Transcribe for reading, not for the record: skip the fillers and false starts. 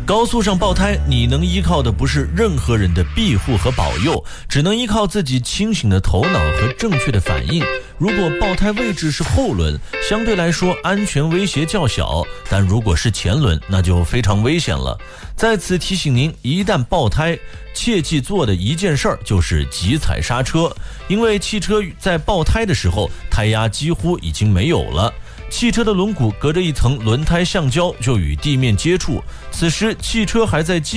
高速上爆胎，你能依靠的不是任何人的庇护和保佑，只能依靠自己清醒的头脑和正确的反应。如果爆胎位置是后轮，相对来说安全威胁较小，但如果是前轮，那就非常危险了。在此提醒您，一旦爆胎，切记做的一件事儿就是急踩刹车，因为汽车在爆胎的时候，胎压几乎已经没有了。汽车的轮毂隔着一层轮胎橡胶就与地面接触，此时汽车还在